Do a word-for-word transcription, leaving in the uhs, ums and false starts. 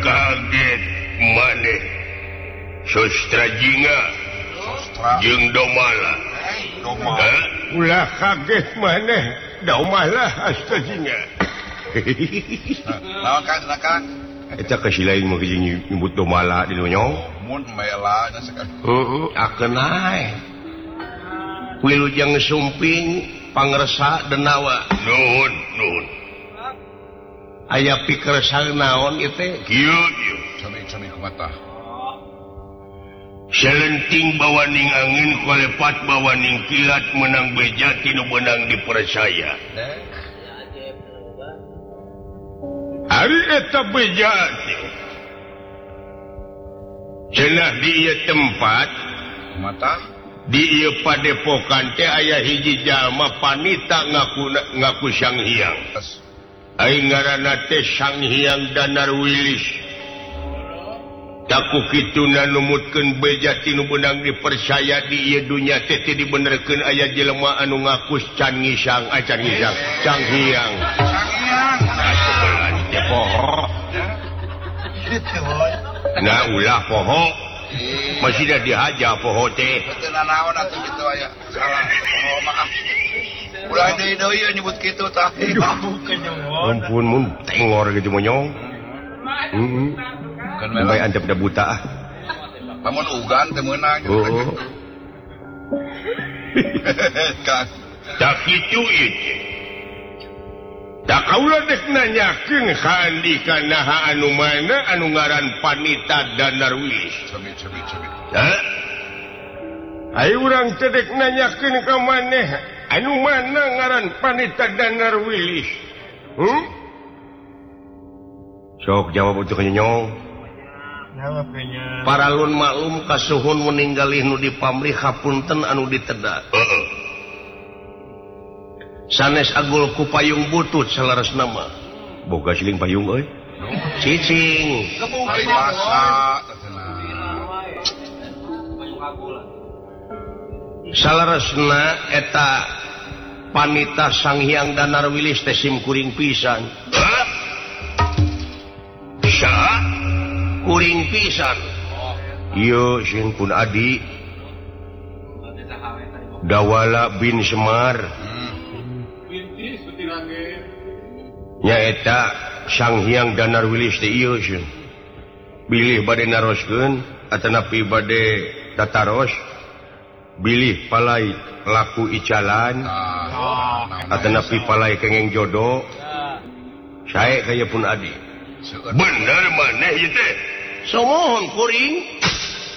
kaget maneh Sostra Jinga jeung Domala ulah kaget maneh Domala Astra Jinga naon Kang silakan eta kasih lain mah nyebut Domala di nyong mun mela nya sekali heeh akeun ae Wilujeng Sumping pangresa denawa nuhun nuhun aya pikersang naon ieu teh kieu kieu cami-cami kumaha selenting bawaning angin kolepat bawaning kilat menang beja tinu benang dipercaya ari eta beja cenah di ieu tempat mata di ieu padepokan teh aya hiji jalma panita ngaku ngaku Sang Hyang aing ngaranna teh Sang Hyang Danarwilis taku kituna numutkeun beja tinu benang dipercaya di ieu dunya teh teu dibenerkeun aya jelema anu ngaku can ngisang ah can ngisang Sang Hyang Sang Hyang asebelan teh poho nah ulah poho masih dah dihaja poho teh teu nanaon atuh kitu aya salah oh maaf ulah deui deui nyebut kitu tah ampun mun tengor gitu monyong heeh kan bae antep da buta ah lamun ugan teu meunang oh Kang tak kitu ieu tak kaula dek nanyakeun ka andika naha anu mana anu ngaran Panita Danarwilis cami cami cami ha ai urang teh dek nanyakeun ka maneh anu mana ngaran Panita Danarwilis hmm sok jawab untuk nyong jawab nya paralun maklum kasuhun meninggalih nu di pamrih hapunten anu diteda heeh sanes agul ku payung butut salaras nama boga siling payung euy cicing ari masa salarasna eta Panita Sang Hyang Danarwilis teh sim kuring pisan hah saha kuring pisan ieu sing pun adi Dawala bin Semar nyaeta Sang Hyang Danarwilis teh ieu sieun bilih bade naroskeun atanapi bade tataros bilih palai laku icalan atanapi palai kengeng jodoh sae kaya pun adi bener maneh ieu teh somohon kuring